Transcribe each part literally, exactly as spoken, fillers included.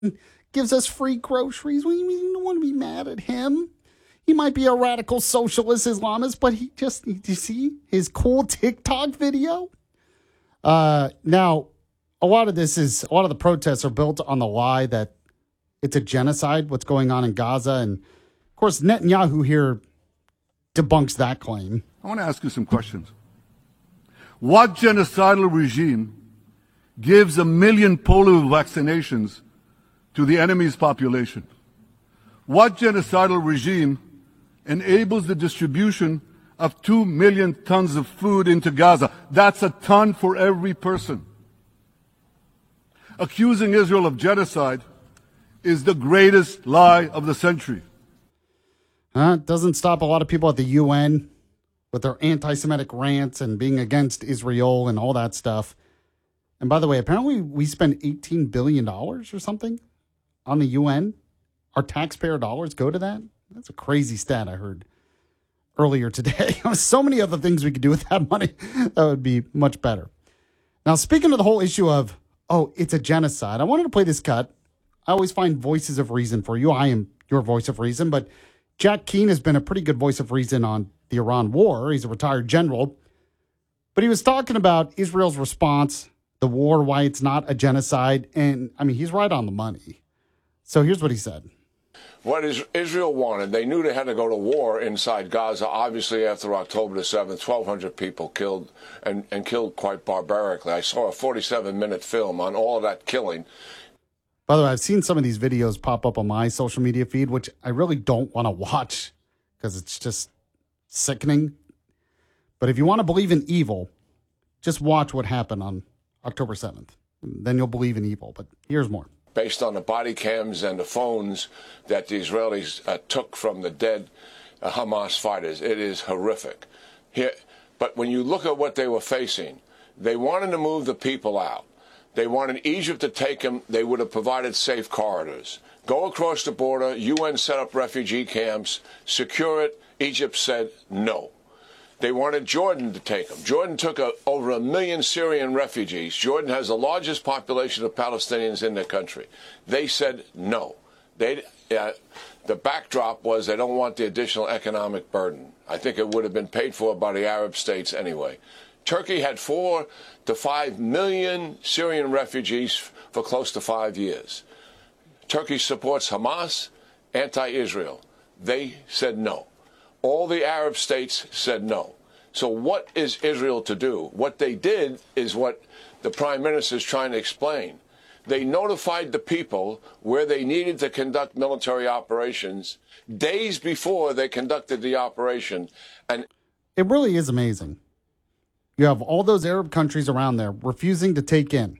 gives us free groceries. We don't want to be mad at him. He might be a radical socialist Islamist, but he just, do you see his cool TikTok video? Uh, now, a lot of this is, a lot of the protests are built on the lie that it's a genocide, what's going on in Gaza. And of course, Netanyahu here debunks that claim. I want to ask you some questions. What genocidal regime gives a million polio vaccinations to the enemy's population? What genocidal regime enables the distribution of two million tons of food into Gaza? That's a ton for every person. Accusing Israel of genocide is the greatest lie of the century. Uh, it doesn't stop a lot of people at the U N with their anti-Semitic rants and being against Israel and all that stuff. And by the way, apparently we spend eighteen billion dollars or something on the U N. Our taxpayer dollars go to that. That's a crazy stat I heard earlier today. So many other things we could do with that money that would be much better. Now, speaking of the whole issue of, oh, it's a genocide, I wanted to play this cut. I always find voices of reason for you. I am your voice of reason, but Jack Keane has been a pretty good voice of reason on the Iran war. He's a retired general. But he was talking about Israel's response, the war, why it's not a genocide. And, I mean, he's right on the money. So here's what he said. What Israel wanted, they knew they had to go to war inside Gaza. Obviously, after October the seventh, twelve hundred people killed and, and killed quite barbarically. I saw a forty-seven minute film on all of that killing. By the way, I've seen some of these videos pop up on my social media feed, which I really don't want to watch because it's just sickening. But if you want to believe in evil, just watch what happened on October seventh. Then you'll believe in evil. But here's more. Based on the body cams and the phones that the Israelis uh, took from the dead uh, Hamas fighters, it is horrific. Here, but when you look at what they were facing, they wanted to move the people out. They wanted Egypt to take them. They would have provided safe corridors. Go across the border. U N set up refugee camps. Secure it. Egypt said no. They wanted Jordan to take them. Jordan took a, over a million Syrian refugees. Jordan has the largest population of Palestinians in the country. They said no. They, uh, the backdrop was they don't want the additional economic burden. I think it would have been paid for by the Arab states anyway. Turkey had four to five million Syrian refugees for close to five years. Turkey supports Hamas, anti-Israel. They said no. All the Arab states said no. So what is Israel to do? What they did is what the prime minister is trying to explain. They notified the people where they needed to conduct military operations days before they conducted the operation. And it really is amazing. You have all those Arab countries around there refusing to take in.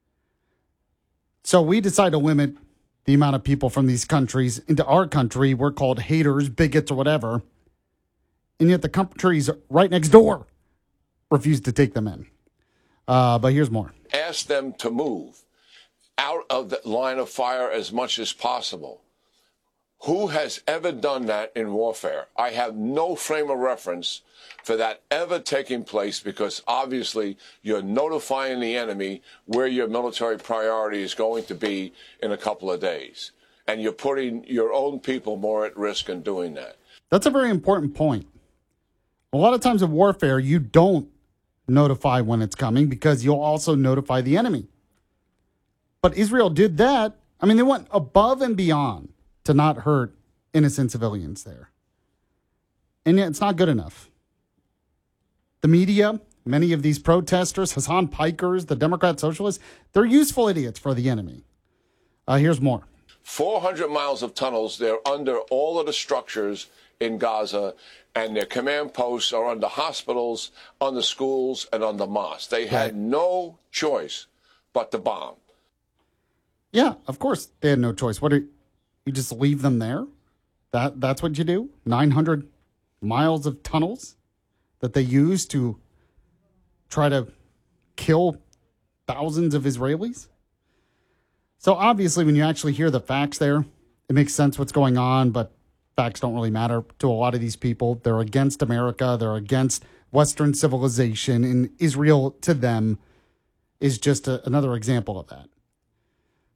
So we decide to limit the amount of people from these countries into our country. We're called haters, bigots, or whatever. And yet the countries right next door refuse to take them in. Uh, but here's more. Ask them to move out of the line of fire as much as possible. Who has ever done that in warfare? I have no frame of reference for that ever taking place because obviously you're notifying the enemy where your military priority is going to be in a couple of days. And you're putting your own people more at risk in doing that. That's a very important point. A lot of times in warfare, you don't notify when it's coming because you'll also notify the enemy. But Israel did that. I mean, they went above and beyond to not hurt innocent civilians there. And yet it's not good enough. The media, many of these protesters, Hassan Pikers, the Democrat socialists, they're useful idiots for the enemy. Uh, here's more. four hundred miles of tunnels. They're under all of the structures in Gaza, and their command posts are under hospitals, under schools, and under mosques. They had right. no choice but to bomb. Yeah, of course they had no choice. What are you just leave them there? That that's what you do? nine hundred miles of tunnels that they use to try to kill thousands of Israelis? So obviously when you actually hear the facts there, it makes sense what's going on, but facts don't really matter to a lot of these people. They're against America. They're against Western civilization. And Israel, to them, is just a, another example of that.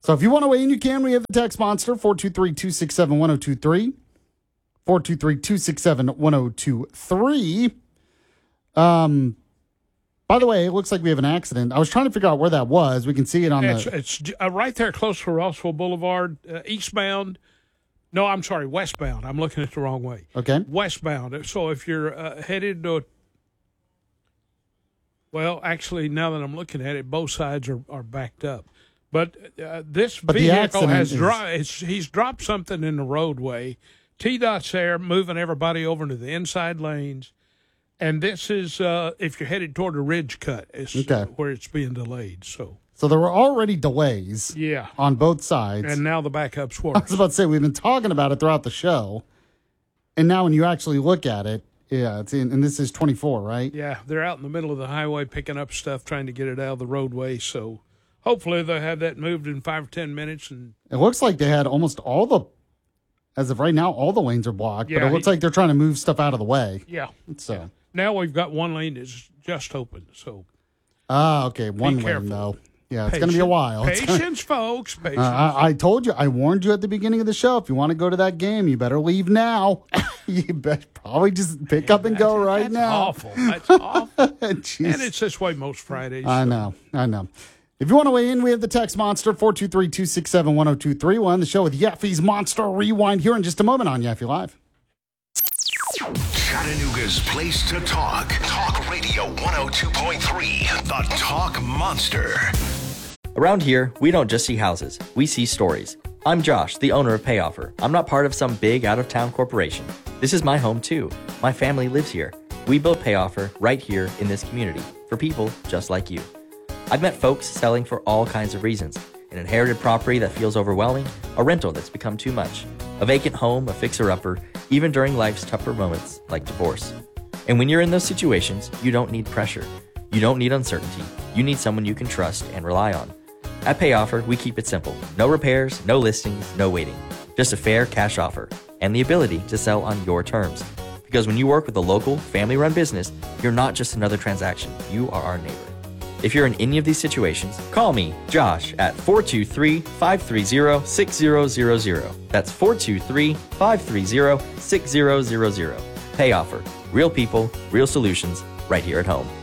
So if you want to weigh in, you can. We have the text monster, four two three, two six seven, one oh two three. four two three, two six seven, one oh two three. Um, by the way, it looks like we have an accident. I was trying to figure out where that was. We can see it on it's, the... It's uh, right there close to Rossville Boulevard, uh, eastbound. No, I'm sorry, westbound. I'm looking at the wrong way. Okay. Westbound. So if you're uh, headed to... Well, actually, now that I'm looking at it, both sides are, are backed up. But uh, this but vehicle has is... dro- it's, he's dropped something in the roadway. T DOT's there, moving everybody over into the inside lanes. And this is, uh, if you're headed toward a ridge cut, is okay. where it's being delayed. So so there were already delays yeah. on both sides. And now the backup's worse. I was about to say, we've been talking about it throughout the show. And now when you actually look at it, yeah, it's in, and this is twenty-four, right? Yeah, they're out in the middle of the highway picking up stuff, trying to get it out of the roadway. So hopefully they'll have that moved in five or ten minutes. And it looks like they had almost all the, as of right now, all the lanes are blocked. Yeah, but it looks he, like they're trying to move stuff out of the way. Yeah. So yeah. Now we've got one lane that's just open. So ah, okay, one lane careful. though. Yeah, it's Patience, going to be a while. Patience, folks. Patience. Uh, I, I told you, I warned you at the beginning of the show. If you want to go to that game, you better leave now. You better probably just pick up and go right that's now. Awful. That's awful. Jeez. And it's this way most Fridays. I so. know. I know. If you want to weigh in, we have the text monster, four two three, two six seven, one oh two three. We'll end the show with Yeffy's Monster Rewind here in just a moment on Yeffy Live. Chattanooga's place to talk. Talk Radio one oh two point three, the Talk Monster. Around here, we don't just see houses, we see stories. I'm Josh, the owner of Payoffer. I'm not part of some big out-of-town corporation. This is my home too. My family lives here. We built Payoffer right here in this community for people just like you. I've met folks selling for all kinds of reasons. An inherited property that feels overwhelming, a rental that's become too much, a vacant home, a fixer-upper, even during life's tougher moments like divorce. And when you're in those situations, you don't need pressure. You don't need uncertainty. You need someone you can trust and rely on. At Payoffer, we keep it simple. No repairs, no listings, no waiting. Just a fair cash offer and the ability to sell on your terms. Because when you work with a local, family-run business, you're not just another transaction. You are our neighbor. If you're in any of these situations, call me, Josh, at four two three, five three zero, six zero zero zero. That's four two three, five three zero, six zero zero zero. Payoffer. Real people, real solutions, right here at home.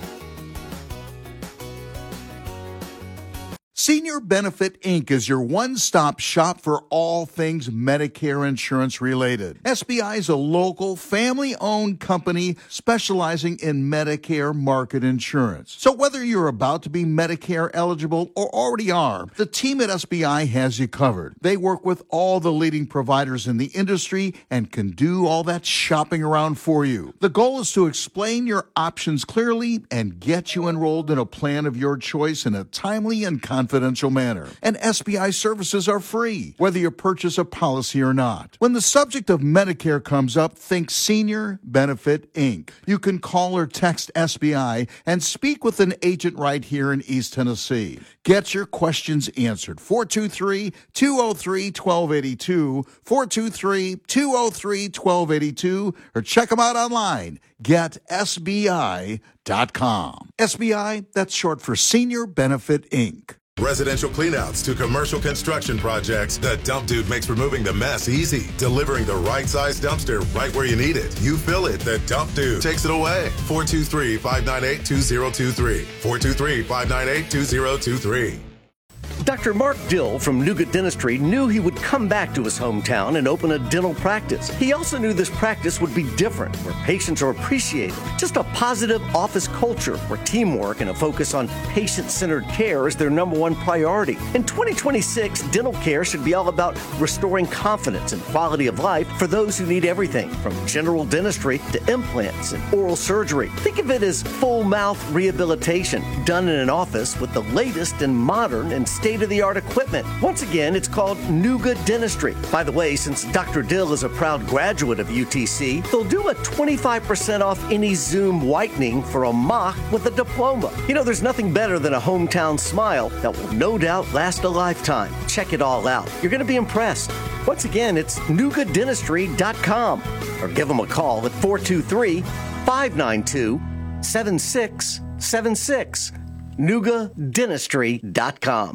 Senior Benefit Incorporated is your one-stop shop for all things Medicare insurance related. S B I is a local, family-owned company specializing in Medicare market insurance. So whether you're about to be Medicare eligible or already are, the team at S B I has you covered. They work with all the leading providers in the industry and can do all that shopping around for you. The goal is to explain your options clearly and get you enrolled in a plan of your choice in a timely and confidential manner. And S B I services are free, whether you purchase a policy or not. When the subject of Medicare comes up, think Senior Benefit Incorporated. You can call or text S B I and speak with an agent right here in East Tennessee. Get your questions answered. four two three, two oh three, one two eight two, four two three, two oh three, one two eight two, or check them out online. get S B I dot com. S B I, that's short for Senior Benefit Incorporated. Residential cleanouts to commercial construction projects, the Dump Dude makes removing the mess easy. Delivering the right size dumpster right where you need it. You fill it, the Dump Dude takes it away. four two three, five nine eight, two oh two three. four two three, five nine eight, two oh two three. Doctor Mark Dill from Nougat Dentistry knew he would come back to his hometown and open a dental practice. He also knew this practice would be different, where patients are appreciated. Just a positive office culture where teamwork and a focus on patient-centered care is their number one priority. In twenty twenty-six, dental care should be all about restoring confidence and quality of life for those who need everything from general dentistry to implants and oral surgery. Think of it as full mouth rehabilitation done in an office with the latest and modern and state-of-the-art equipment. Once again, it's called Nougat Dentistry. By the way, since Doctor Dill is a proud graduate of U T C, they'll do a twenty-five percent off any Zoom whitening for a mock with a diploma. You know, there's nothing better than a hometown smile that will no doubt last a lifetime. Check it all out. You're going to be impressed. Once again, it's nougat dentistry dot com or give them a call at four two three, five nine two, seven six seven six. nougat dentistry dot com.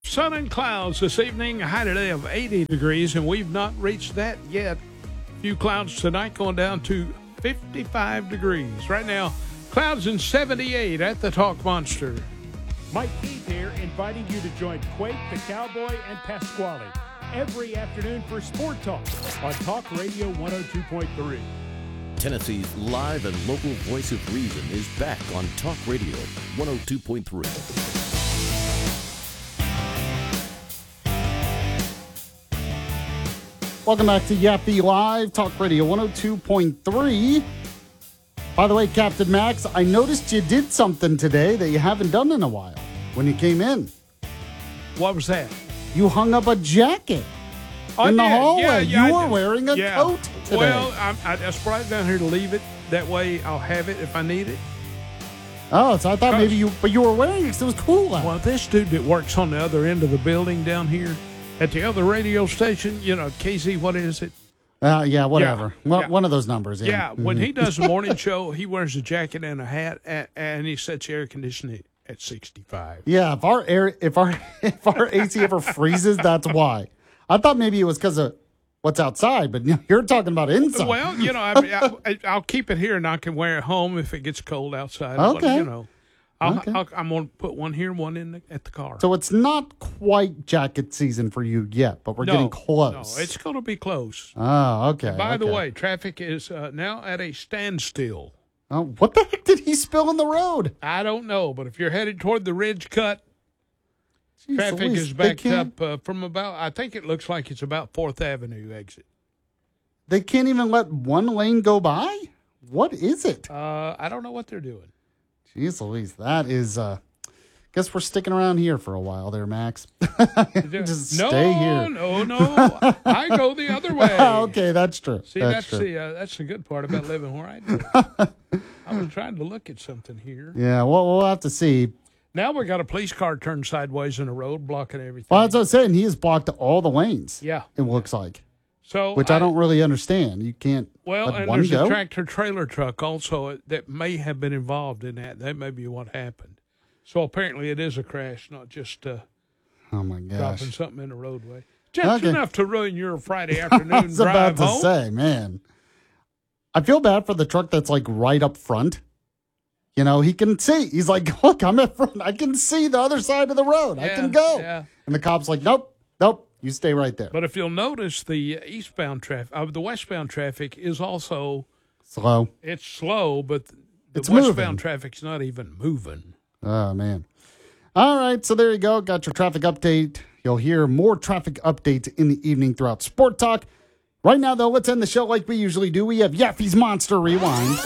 Sun and clouds this evening, a high today of eighty degrees, and we've not reached that yet. A few clouds tonight going down to fifty-five degrees. Right now, clouds in seventy-eight at the Talk Monster. Mike Keith here, inviting you to join Quake, the Cowboy, and Pasquale every afternoon for Sport Talk on Talk Radio one oh two point three. Tennessee's live and local voice of reason is back on Talk Radio one oh two point three. Welcome back to Yappy Live, Talk Radio one oh two point three. By the way, Captain Max, I noticed you did something today that you haven't done in a while when you came in. What was that? You hung up a jacket oh, in the yeah, hallway. Yeah, yeah, you I were did. wearing a yeah. coat today. Well, I, I just brought it down here to leave it. That way I'll have it if I need it. Oh, so I thought maybe you, but you were wearing it because it was cool out. Well, this dude that works on the other end of the building down here at the other radio station, you know, K Z, what is it? Uh, yeah, whatever. Yeah, well, yeah. One of those numbers. Yeah, yeah when Mhm. he does the morning show, he wears a jacket and a hat, and, and he sets the air conditioning at sixty-five. Yeah, if our air, if our if our A C ever freezes, that's why. I thought maybe it was because of what's outside, but you're talking about inside. Well, you know, I mean, I, I'll keep it here, and I can wear it home if it gets cold outside. Okay. But, you know, I'll, Okay. I'll, I'm going to put one here, one in the, at the car. So it's not quite jacket season for you yet, but we're no, getting close. No, it's going to be close. Oh, okay. By the okay. way, traffic is uh, now at a standstill. Oh, what the heck did he spill in the road? I don't know, but if you're headed toward the Ridge Cut, Jeez, traffic Louise, is they backed can't- up uh, from about, I think it looks like it's about fourth Avenue exit. They can't even let one lane go by? What is it? Uh, I don't know what they're doing. Jeez Louise, that is, uh, guess we're sticking around here for a while there, Max. Just no, stay here. no, no. I go the other way. Okay, that's true. See, that's, that's, true. the uh, that's the good part about living where I do. I was trying to look at something here. Yeah, well, we'll have to see. Now we got a police car turned sideways in the road, blocking everything. Well, that's what I'm saying. He has blocked all the lanes. Yeah. It looks like. So Which I, I don't really understand. You can't Well, let and one there's go? a tractor trailer truck also that may have been involved in that. That may be what happened. So apparently it is a crash, not just uh, Oh, my gosh. dropping something in the roadway. Just Okay. enough to ruin your Friday I afternoon was drive about to home. say, man. I feel bad for the truck that's like right up front. You know, he can see. He's like, look, I'm at front. I can see the other side of the road. I Yeah, can go. yeah. And the cop's like, nope, nope. You stay right there. But if you'll notice, the eastbound traffic, uh, the westbound traffic is also Slow. it's slow, but the It's westbound moving. traffic's not even moving. Oh, man. All right. So there you go. Got your traffic update. You'll hear more traffic updates in the evening throughout Sport Talk. Right now, though, let's end the show like we usually do. We have Yaffe's Monster Rewind.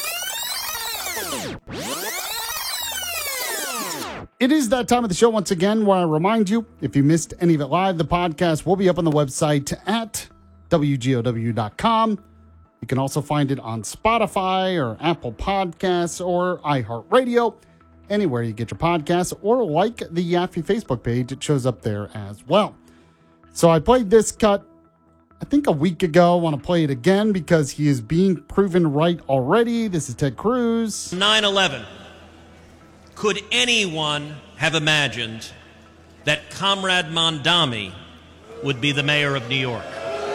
It is that time of the show once again where I remind you, if you missed any of it live, the podcast will be up on the website at W G O W dot com. You can also find it on Spotify or Apple Podcasts or iHeartRadio, anywhere you get your podcasts, or like the Yaffe Facebook page. It shows up there as well. So I played this cut, I think a week ago. I want to play it again because he is being proven right already. This is Ted Cruz. nine eleven. Could anyone have imagined that Comrade Mondami would be the mayor of New York?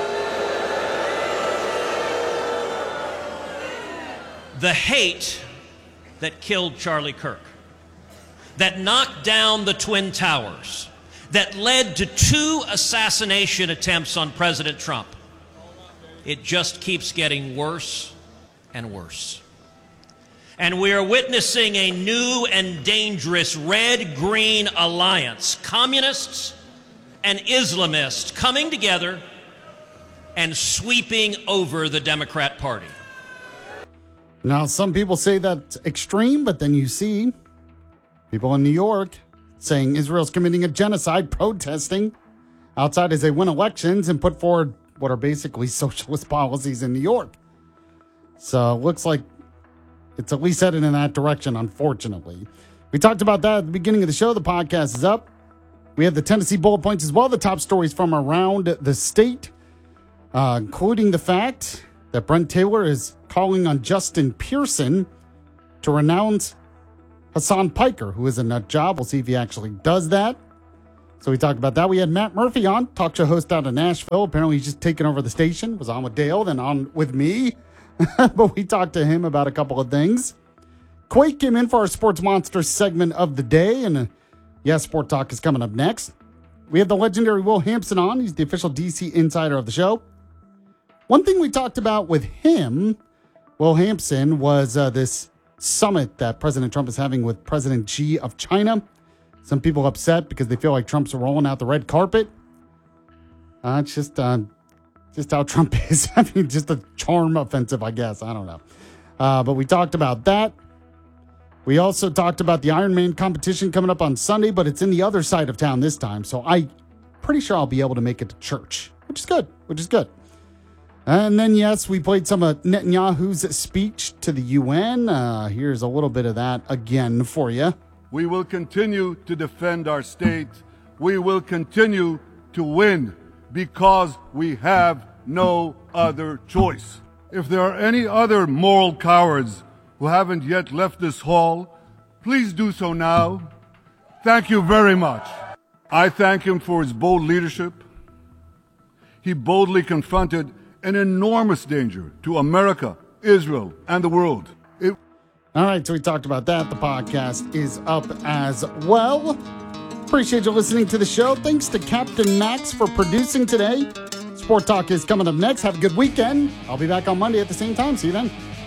The hate that killed Charlie Kirk, that knocked down the Twin Towers, that led to two assassination attempts on President Trump, it just keeps getting worse and worse. And we are witnessing a new and dangerous red-green alliance, communists and Islamists coming together and sweeping over the Democrat Party. Now, some people say that's extreme, but then you see people in New York saying Israel's committing a genocide, protesting outside as they win elections and put forward what are basically socialist policies in New York. So it looks like it's at least headed in that direction, unfortunately. We talked about that at the beginning of the show. The podcast is up. We have the Tennessee bullet points as well, the top stories from around the state, uh, including the fact that Brent Taylor is calling on Justin Pearson to renounce Hassan Piker, who is a nut job. We'll see if he actually does that. So we talked about that. We had Matt Murphy on, talk show host out of Nashville. Apparently he's just taken over the station. Was on with Dale, then on with me. But we talked to him about a couple of things. Quake came in for our Sports Monster segment of the day. And uh, yeah, Sport Talk is coming up next. We have the legendary Will Hampson on. He's the official D C insider of the show. One thing we talked about with him, Will Hampson, was uh, this summit that President Trump is having with President Xi of China. Some people upset because they feel like Trump's rolling out the red carpet. Uh, it's just, uh, just how Trump is. I mean, just a charm offensive, I guess. I don't know. Uh, but we talked about that. We also talked about the Ironman competition coming up on Sunday, but it's in the other side of town this time. So I'm pretty sure I'll be able to make it to church, which is good, which is good. And then, yes, we played some of Netanyahu's speech to the U N. Uh, here's a little bit of that again for you. We will continue to defend our state. We will continue to win because we have no other choice. If there are any other moral cowards who haven't yet left this hall, please do so now. Thank you very much. I thank him for his bold leadership. He boldly confronted an enormous danger to America, Israel, and the world. It All right, so we talked about that. The podcast is up as well. Appreciate you listening to the show. Thanks to Captain Max for producing today. Sport Talk is coming up next. Have a good weekend. I'll be back on Monday at the same time. See you then.